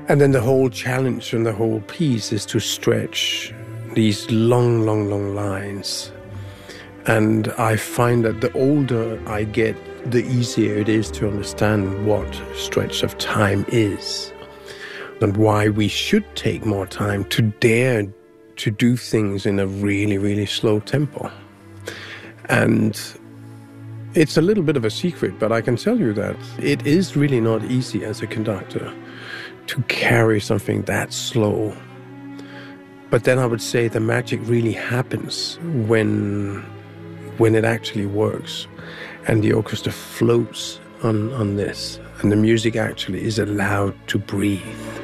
And then the whole challenge and the whole piece is to stretch these long, long, long lines. And I find that the older I get, the easier it is to understand what stretch of time is and why we should take more time to dare to do things in a really, really slow tempo. And it's a little bit of a secret, but I can tell you that it is really not easy as a conductor to carry something that slow. But then I would say the magic really happens when it actually works and the orchestra floats on this and the music actually is allowed to breathe.